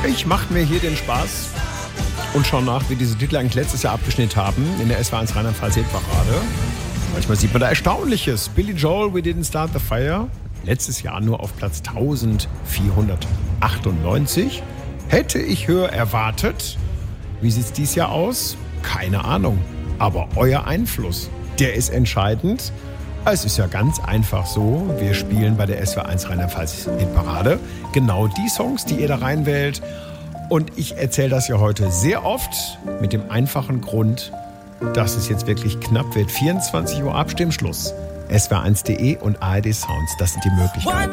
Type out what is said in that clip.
Ich mache mir hier den Spaß und schaue nach, wie diese Titel eigentlich letztes Jahr abgeschnitten haben in der SWR1 Rheinland-Pfalz Hitparade. Manchmal sieht man da Erstaunliches. Billy Joel, We Didn't Start the Fire. Letztes Jahr nur auf Platz 1498. Hätte ich höher erwartet. Wie sieht es dieses Jahr aus? Keine Ahnung. Aber euer Einfluss, der ist entscheidend. Es ist ja ganz einfach so. Wir spielen bei der SWR1 Rheinland-Pfalz Hitparade genau die Songs, die ihr da reinwählt. Und ich erzähle das ja heute sehr oft mit dem einfachen Grund, dass es jetzt wirklich knapp wird. 24 Uhr Abstimmschluss. SWR1.de und ARD Sounds, das sind die Möglichkeiten.